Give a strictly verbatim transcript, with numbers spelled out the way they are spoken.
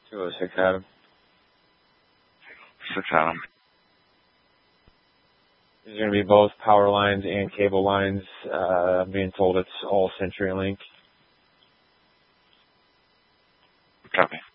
two oh six Adam. six Adam. There's going to be both power lines and cable lines. Uh, I'm being told it's all CenturyLink. Copy.